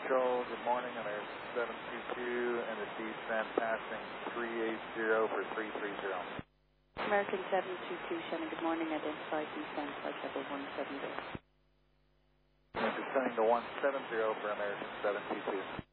Control, good morning, American 722, and the descent passing 380 for 330. American 722, Shannon, good morning, identified descent flight level 170. Descending to 170 for American 722.